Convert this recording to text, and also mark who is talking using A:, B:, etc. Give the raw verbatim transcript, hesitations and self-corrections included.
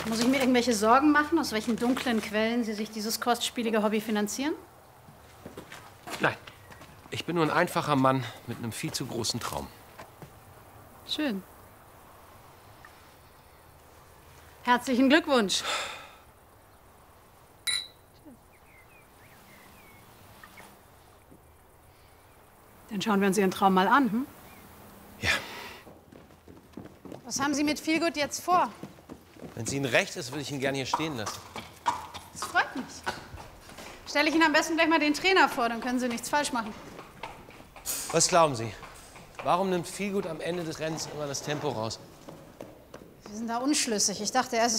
A: Muss ich mir irgendwelche Sorgen machen, aus welchen dunklen Quellen Sie sich dieses kostspielige Hobby finanzieren?
B: Nein. Ich bin nur ein einfacher Mann mit einem viel zu großen Traum.
A: Schön. Herzlichen Glückwunsch. Dann schauen wir uns Ihren Traum mal an, hm?
B: Ja.
A: Was haben Sie mit Feelgood jetzt vor?
B: Wenn es Ihnen recht ist, würde ich ihn gerne hier stehen lassen.
A: Das freut mich. Stelle ich Ihnen am besten gleich mal den Trainer vor, dann können Sie nichts falsch machen.
B: Was glauben Sie? Warum nimmt Feelgood am Ende des Rennens immer das Tempo raus?
A: Sie sind da unschlüssig. Ich dachte erst,